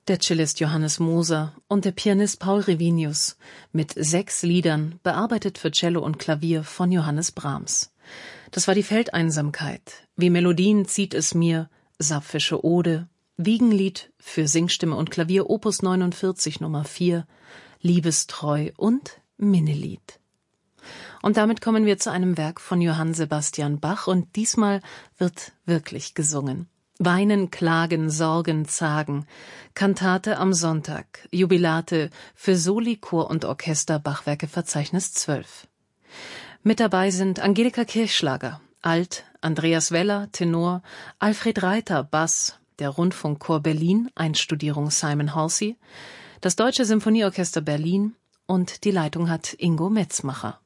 Der Cellist Johannes Moser und der Pianist Paul Revinius mit 6 Liedern, bearbeitet für Cello und Klavier von Johannes Brahms. Das war die Feldeinsamkeit, Wie Melodien zieht es mir, Sapphische Ode, Wiegenlied für Singstimme und Klavier Opus 49 Nummer 4, Liebestreu und Minnelied. Und damit kommen wir zu einem Werk von Johann Sebastian Bach und diesmal wird wirklich gesungen. Weinen, Klagen, Sorgen, Zagen, Kantate am Sonntag, Jubilate für Soli, Chor und Orchester, Bachwerke Verzeichnis 12. Mit dabei sind Angelika Kirchschlager, Alt, Andreas Weller, Tenor, Alfred Reiter, Bass, der Rundfunkchor Berlin, Einstudierung Simon Halsey, das Deutsche Symphonieorchester Berlin und die Leitung hat Ingo Metzmacher.